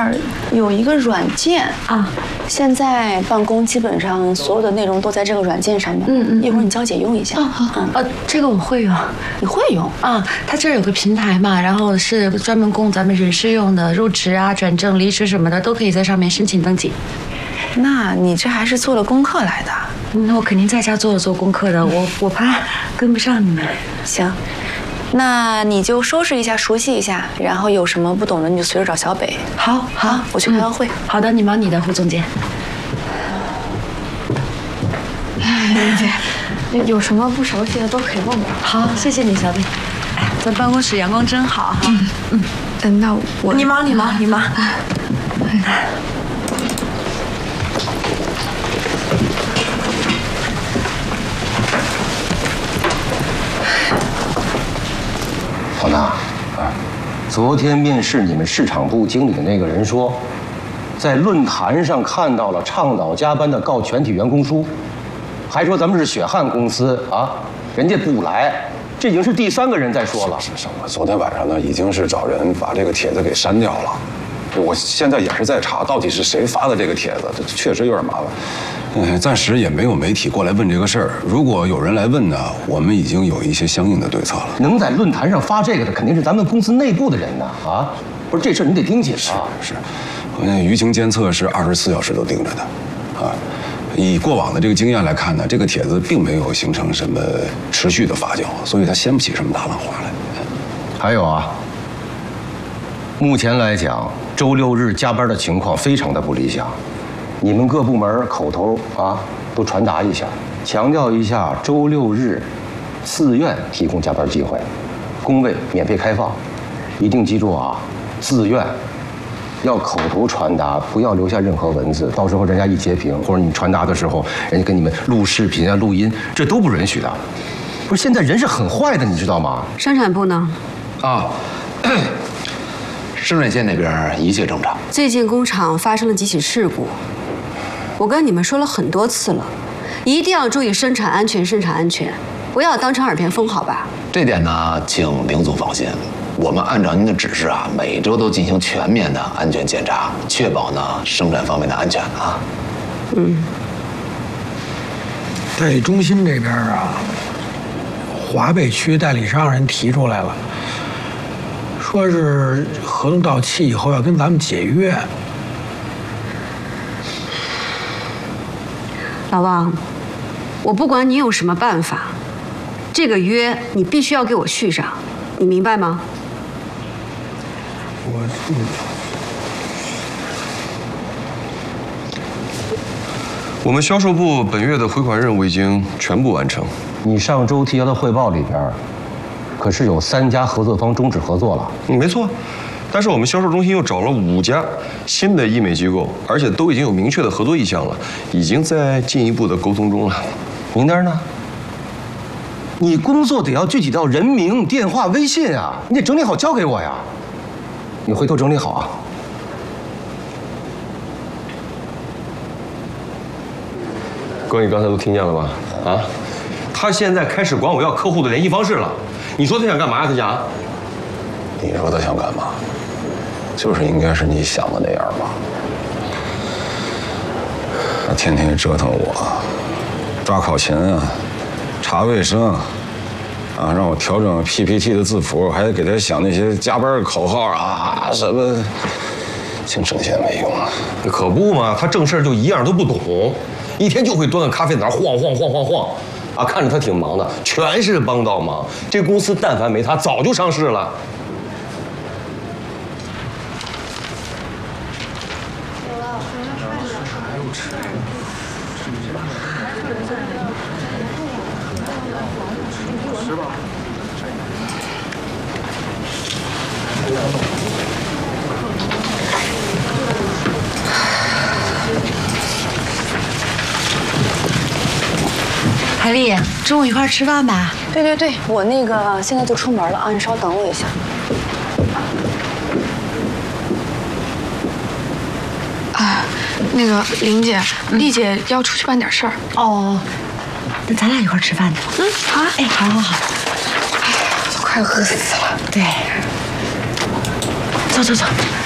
儿有一个软件啊， 现在办公基本上所有的内容都在这个软件上面。一会儿你教姐用一下。 好。这个我会用。 你会用啊？它这儿有个平台嘛，然后是专门供咱们人事用的，入职啊、转正、离职什么的都可以在上面申请登记。 那你这还是做了功课来的？ 那我肯定在家做功课的，我怕跟不上你们。 行，那你就收拾一下，熟悉一下，然后有什么不懂的你就随时找小北。 好， 我去开个会。 好的，你忙你的，胡总监。 林姐，有什么不熟悉的都可以问我。 好，谢谢你，小北。哎，咱办公室阳光真好哈。 那我你忙。 老大，昨天面试你们市场部经理的那个人说，在论坛上看到了倡导加班的告全体员工书，还说咱们是血汗公司啊，人家不来，这已经是第3个人在说了。 是，我昨天晚上呢已经是找人把这个帖子给删掉了，我现在也是在查到底是谁发的这个帖子，这确实有点麻烦。暂时也没有媒体过来问这个事儿。如果有人来问呢，我们已经有一些相应的对策了。 能在论坛上发这个的，肯定是咱们公司内部的人呐！啊，不是这事儿你得盯紧啊！ 是，舆情监测是24小时都盯着的，啊，以过往的这个经验来看呢，这个帖子并没有形成什么持续的发酵，所以它掀不起什么大浪花来。 还有啊，目前来讲，周6日加班的情况非常的不理想。你们各部门口头啊都传达一下，强调一下周6日自愿提供加班机会，工位免费开放，一定记住啊，自愿，要口头传达，不要留下任何文字，到时候人家一截屏，或者你传达的时候，人家给你们录视频啊、录音，这都不允许的。不是现在人是很坏的，你知道吗？ 生产部呢？ 生产线那边一切正常。 最近工厂发生了几起事故。我跟你们说了很多次了，一定要注意生产安全，不要当成耳边风，好吧？ 这点呢，请林总放心，我们按照您的指示啊，每周都进行全面的安全检查，确保呢生产方面的安全啊。 代理中心这边啊，华北区代理商人提出来了，说是合同到期以后要跟咱们解约。 老王，我不管你有什么办法，这个约你必须要给我续上，你明白吗？ 我们销售部本月的回款任务已经全部完成。 你上周提交的汇报里边，可是有3家合作方终止合作了。 没错。但是我们销售中心又找了5家新的医美机构，而且都已经有明确的合作意向了，已经在进一步的沟通中了。 你那儿呢？你工作得要具体到人名、电话、微信啊，你得整理好交给我呀。你回头整理好啊。 哥，你刚才都听见了吧？啊，他现在开始管我要客户的联系方式了。你说他想干嘛呀？他想？ 你说他想干嘛？就是应该是你想的那样吧。他天天折腾我，抓考勤啊，查卫生，啊，让我调整 PPT 的字符，还得给他想那些加班的口号啊，什么，净整些没用的。 可不嘛，他正事就一样都不懂，一天就会端个咖啡在那晃，啊，看着他挺忙的，全是帮倒忙。这公司但凡没他，早就上市了。 海丽，中午一块吃饭吧。 对，我那个现在就出门了啊，你稍等我一下。 那个玲姐，丽姐要出去办点事儿。 哦，那咱俩一块吃饭去。好啊，哎，好。 哎呀，都快饿死了。 对，走。